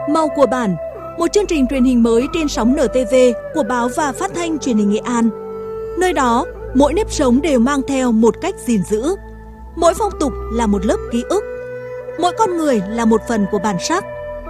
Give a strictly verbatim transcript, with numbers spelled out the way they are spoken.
Màu của bản, một chương trình truyền hình mới trên sóng en tê vê của báo và phát thanh truyền hình Nghệ An. Nơi đó, mỗi nếp sống đều mang theo một cách gìn giữ. Mỗi phong tục là một lớp ký ức. Mỗi con người là một phần của bản sắc.